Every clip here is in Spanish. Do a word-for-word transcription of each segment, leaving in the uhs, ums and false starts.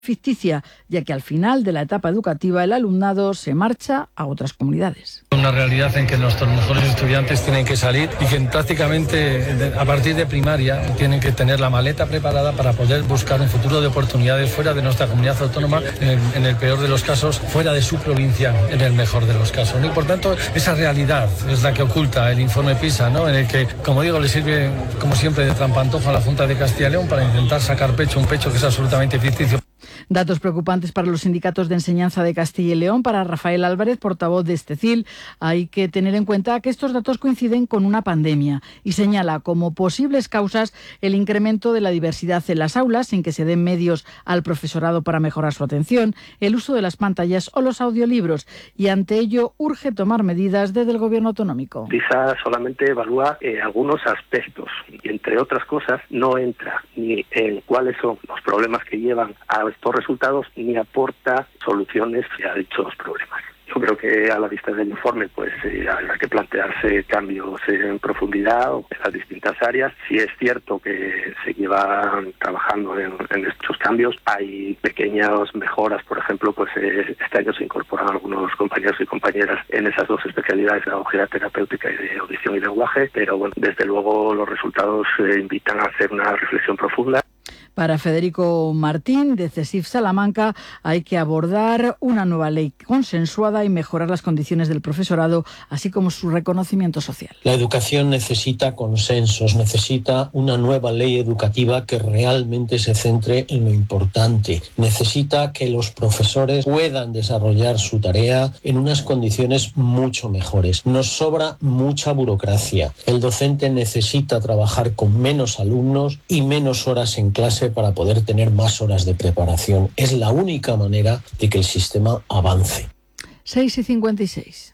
ficticia, ya que al final de la etapa educativa el alumnado se marcha a otras comunidades. Una realidad en que nuestros mejores estudiantes tienen que salir y que prácticamente a partir de primaria tienen que tener la maleta preparada para poder buscar un futuro de oportunidades fuera de nuestra comunidad autónoma, en el, en el peor de los casos, fuera de su provincia, en el mejor de los casos, ¿no? Y por tanto, esa realidad es la que oculta el informe PISA, ¿no? En el que, como digo, le sirve, como siempre, de trampantojo a la Junta de Castilla y León para intentar sacar pecho, un pecho que es absolutamente ficticio. Datos preocupantes para los sindicatos de enseñanza de Castilla y León. Para Rafael Álvarez, portavoz de Estecil, hay que tener en cuenta que estos datos coinciden con una pandemia y señala como posibles causas el incremento de la diversidad en las aulas sin que se den medios al profesorado para mejorar su atención, el uso de las pantallas o los audiolibros, y ante ello urge tomar medidas desde el Gobierno autonómico. PISA solamente evalúa eh, algunos aspectos y, entre otras cosas, no entra ni en cuáles son los problemas que llevan a estos resultados ni aporta soluciones a dichos problemas. Yo creo que a la vista del informe pues eh, habrá que plantearse cambios en profundidad en las distintas áreas. Si es cierto que se llevan trabajando en, en estos cambios, hay pequeñas mejoras. Por ejemplo, pues eh, este año se incorporan algunos compañeros y compañeras en esas dos especialidades, de pedagogía terapéutica y de audición y lenguaje, pero bueno, desde luego los resultados eh, invitan a hacer una reflexión profunda. Para Federico Martín, de CESIF Salamanca, hay que abordar una nueva ley consensuada y mejorar las condiciones del profesorado, así como su reconocimiento social. La educación necesita consensos, necesita una nueva ley educativa que realmente se centre en lo importante. Necesita que los profesores puedan desarrollar su tarea en unas condiciones mucho mejores. Nos sobra mucha burocracia. El docente necesita trabajar con menos alumnos y menos horas en clase para poder tener más horas de preparación. Es la única manera de que el sistema avance. seis y cincuenta y seis.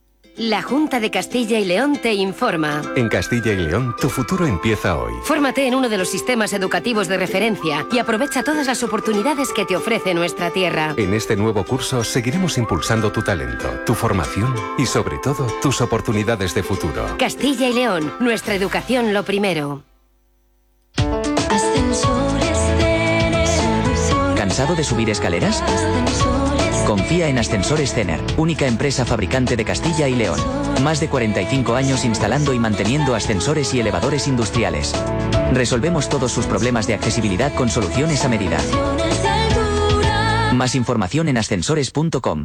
La Junta de Castilla y León te informa. En Castilla y León, tu futuro empieza hoy. Fórmate en uno de los sistemas educativos de referencia y aprovecha todas las oportunidades que te ofrece nuestra tierra. En este nuevo curso seguiremos impulsando tu talento, tu formación y, sobre todo, tus oportunidades de futuro. Castilla y León, nuestra educación lo primero. ¿Cansado de subir escaleras? Confía en Ascensores Cener, única empresa fabricante de Castilla y León. Más de cuarenta y cinco años instalando y manteniendo ascensores y elevadores industriales. Resolvemos todos sus problemas de accesibilidad con soluciones a medida. Más información en ascensores punto com.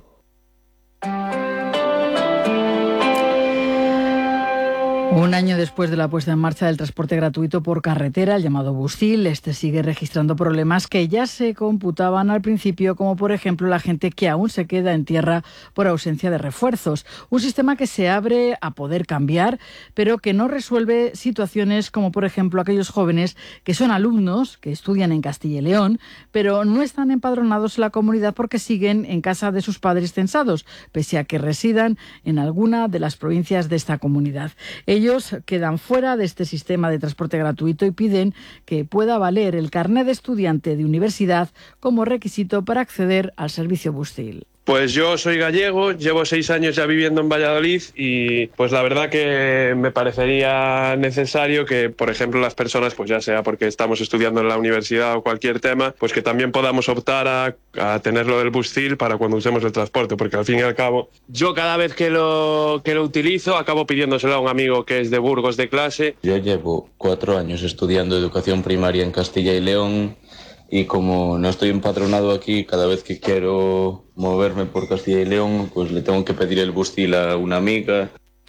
Un año después de la puesta en marcha del transporte gratuito por carretera, el llamado Bustil, este sigue registrando problemas que ya se computaban al principio, como por ejemplo la gente que aún se queda en tierra por ausencia de refuerzos. Un sistema que se abre a poder cambiar, pero que no resuelve situaciones como por ejemplo aquellos jóvenes que son alumnos, que estudian en Castilla y León, pero no están empadronados en la comunidad porque siguen en casa de sus padres censados, pese a que residan en alguna de las provincias de esta comunidad. Ellos Ellos quedan fuera de este sistema de transporte gratuito y piden que pueda valer el carné de estudiante de universidad como requisito para acceder al servicio Bustil. Pues yo soy gallego, llevo seis años ya viviendo en Valladolid y pues la verdad que me parecería necesario que, por ejemplo, las personas, pues ya sea porque estamos estudiando en la universidad o cualquier tema, pues que también podamos optar a, a tener lo del Bustil para cuando usemos el transporte, porque al fin y al cabo, yo cada vez que lo, que lo utilizo acabo pidiéndoselo a un amigo que es de Burgos de clase. Yo llevo cuatro años estudiando educación primaria en Castilla y León. Y como no estoy empadronado aquí, cada vez que quiero moverme por Castilla y León, pues le tengo que pedir el Bustil a una amiga.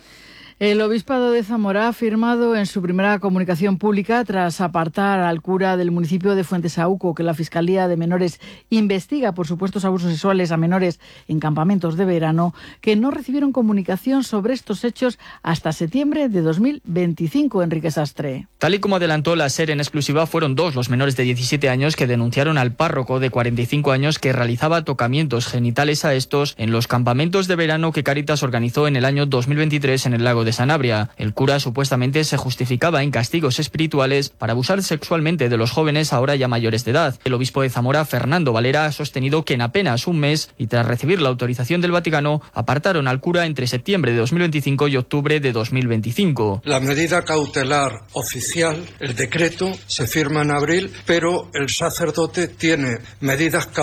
El Obispado de Zamora ha firmado en su primera comunicación pública, tras apartar al cura del municipio de Fuentesauco, que la Fiscalía de Menores investiga por supuestos abusos sexuales a menores en campamentos de verano, que no recibieron comunicación sobre estos hechos hasta septiembre de dos mil veinticinco. Enrique Sastre. Tal y como adelantó la SER en exclusiva, fueron dos los menores de diecisiete años que denunciaron al párroco de cuarenta y cinco años que realizaba tocamientos genitales a estos en los campamentos de verano que Cáritas organizó en el año dos mil veintitrés en el lago de Sanabria. El cura supuestamente se justificaba en castigos espirituales para abusar sexualmente de los jóvenes ahora ya mayores de edad. El obispo de Zamora, Fernando Valera, ha sostenido que en apenas un mes y tras recibir la autorización del Vaticano, apartaron al cura entre septiembre de dos mil veinticinco y octubre de dos mil veinticinco. La medida cautelar oficial oficial, el decreto se firma en abril, pero el sacerdote tiene medidas